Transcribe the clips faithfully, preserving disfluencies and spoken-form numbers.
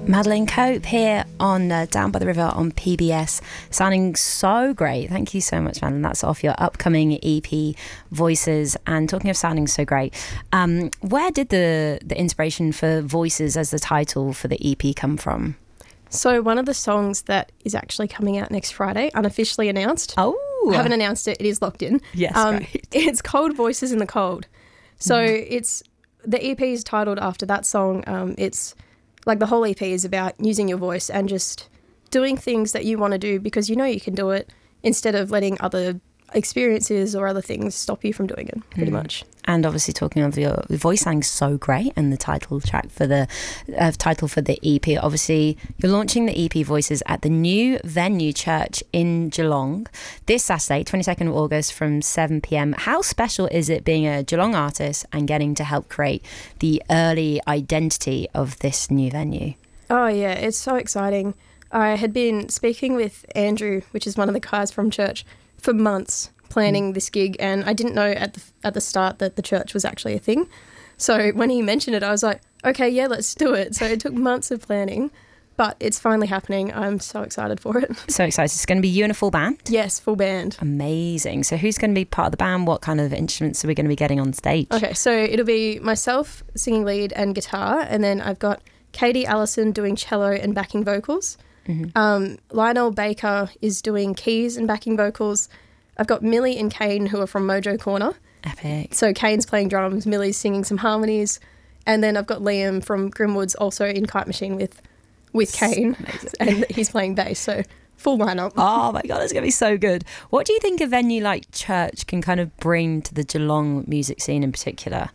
Madeline Cope here on uh, Down by the River on P B S, sounding so great. Thank you so much, Madeline. That's off your upcoming E P, Voices. And talking of sounding so great, um, where did the, the inspiration for Voices as the title for the E P come from? So one of the songs that is actually coming out next Friday, unofficially announced. Oh. I haven't announced it. It is locked in. Yes, um, great. It's called Voices in the Cold. So Mm. it's the E P is titled after that song. Um, it's like the whole E P is about using your voice and just doing things that you want to do because you know you can do it instead of letting other experiences or other things stop you from doing it, pretty Mm. much. And obviously talking of your voice sounding so great and the title track for the uh, title for the E P, obviously you're launching the E P Voices at the new venue church in Geelong this Saturday, twenty-second of August from seven p.m. How special is it being a Geelong artist and getting to help create the early identity of this new venue? Oh yeah, it's so exciting. I had been speaking with Andrew, which is one of the guys from church, for months planning this gig, and I didn't know at the at the start that the church was actually a thing. So when he mentioned it, I was like, okay, yeah, let's do it. So it took months of planning, but it's finally happening. I'm so excited for it. So excited. It's going to be you and a full band? Yes, full band. Amazing. So who's going to be part of the band? What kind of instruments are we going to be getting on stage? Okay, so it'll be myself singing lead and guitar, and then I've got Katie Allison doing cello and backing vocals. Mm-hmm. Um, Lionel Baker is doing keys and backing vocals. I've got Millie and Kane who are from Mojo Corner. Epic. So Kane's playing drums, Millie's singing some harmonies, and then I've got Liam from Grimwoods also in Kite Machine with with Kane, and he's playing bass. So full lineup. Oh my God, it's going to be so good. What do you think a venue like church can kind of bring to the Geelong music scene in particular?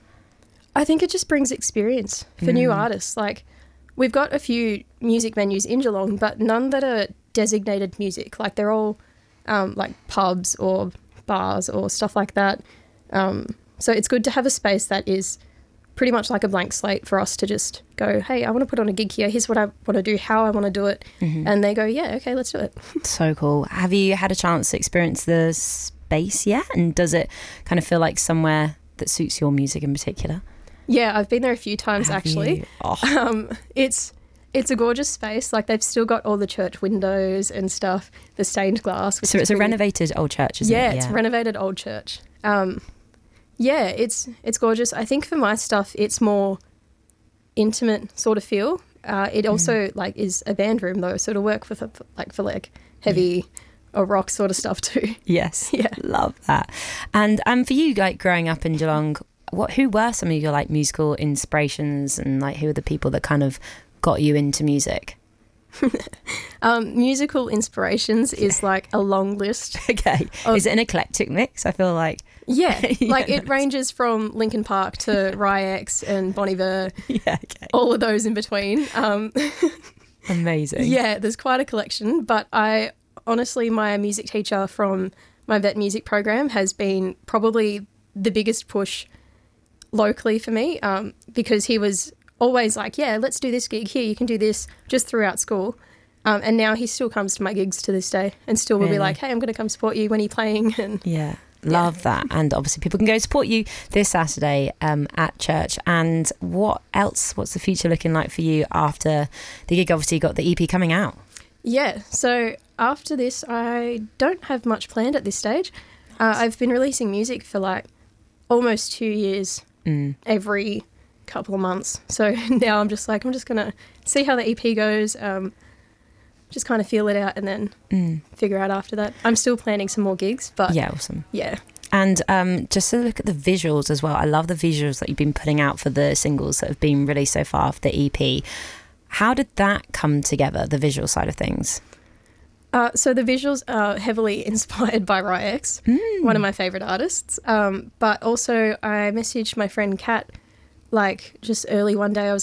I think it just brings experience for Mm. new artists. Like, we've got a few music venues in Geelong, but none that are designated music. Like, they're all um, like pubs or bars or stuff like that. Um, so it's good to have a space that is pretty much like a blank slate for us to just go, hey, I want to put on a gig here. Here's what I want to do, how I want to do it. Mm-hmm. And they go, yeah, okay, let's do it. So cool. Have you had a chance to experience the space yet? And does it kind of feel like somewhere that suits your music in particular? Yeah, I've been there a few times Have actually. you? Oh. Um, it's it's a gorgeous space. Like, they've still got all the church windows and stuff, the stained glass. Which So is it's a pretty- renovated old church, isn't yeah, it? it's a renovated old church. Um, yeah, it's it's gorgeous. I think for my stuff, it's more intimate sort of feel. Uh, it also Mm. like is a band room though, so it'll work for, for like for like heavy or rock sort of stuff too. Yes. Yeah. Love that. And um, for you, like growing up in Geelong, what who were some of your like musical inspirations, and like who are the people that kind of got you into music? Um, musical inspirations is like a long list. Okay. Of- Is it an eclectic mix? I feel like. Yeah, Yeah, like it nice. ranges from Linkin Park to Ryex and Bon Iver, Yeah. Okay. all of those in between. Um, Amazing. yeah, there's quite a collection, but I honestly, my music teacher from my vet music program has been probably the biggest push locally for me, um, because he was always like, yeah, let's do this gig here, you can do this, just throughout school. Um, and now he still comes to my gigs to this day and still will Really? be like, hey, I'm going to come support you when you're playing. And Yeah. Love that. And obviously people can go support you this Saturday um, at church. And what else, what's the future looking like for you after the gig? Obviously you got the E P coming out. yeah, so after this, I don't have much planned at this stage. Uh, I've been releasing music for like almost two years Mm. every couple of months. So now I'm just like, I'm just going to see how the E P goes, um, just kind of feel it out and then Mm. figure out after that. I'm still planning some more gigs, but yeah. Yeah, awesome. And um, just to look at the visuals as well, I love the visuals that you've been putting out for the singles that have been released so far for the E P. How did that come together, the visual side of things? Uh, so the visuals are heavily inspired by Ryex, Mm. one of my favourite artists. Um, but also I messaged my friend Kat, like just early one day. I was